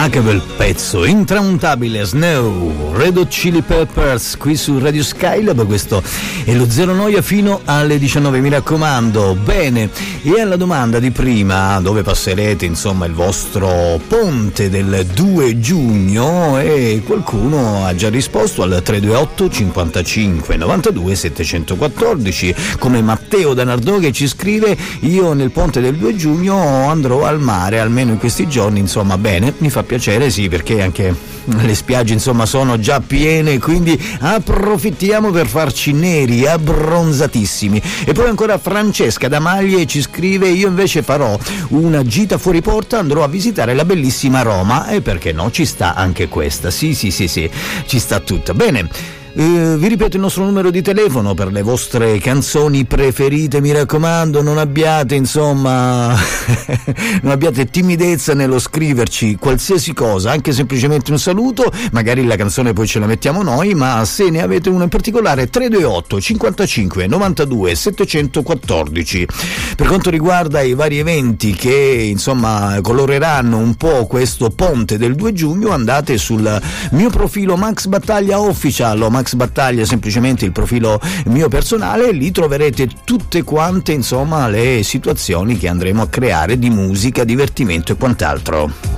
Ah, che bel pezzo, intramontabile, Snow, Red Hot Chili Peppers, qui su Radio Skylab. Questo è lo Zero Noia fino alle 19, mi raccomando. Bene, e alla domanda di prima, dove passerete insomma il vostro ponte del 2 giugno, e qualcuno ha già risposto al 328 55 92 714, come Matteo da Nardò, che ci scrive: io nel ponte del 2 giugno andrò al mare, almeno in questi giorni, insomma. Bene, mi fa piacere, sì, perché anche le spiagge insomma sono già piene, quindi approfittiamo per farci neri, abbronzatissimi. E poi ancora Francesca da Maglie ci scrive: io invece farò una gita fuori porta, andrò a visitare la bellissima Roma, e perché no, ci sta anche questa, sì, ci sta tutta. Bene, vi ripeto il nostro numero di telefono per le vostre canzoni preferite, mi raccomando, non abbiate insomma non abbiate timidezza nello scriverci qualsiasi cosa, anche semplicemente un saluto, magari la canzone poi ce la mettiamo noi, ma se ne avete una in particolare, 328 55 92 714. Per quanto riguarda i vari eventi che insomma coloreranno un po' questo ponte del 2 giugno, andate sul mio profilo Max Battaglia Official, o Max Battaglia semplicemente il profilo mio personale, e lì troverete tutte quante insomma le situazioni che andremo a creare di musica, divertimento e quant'altro.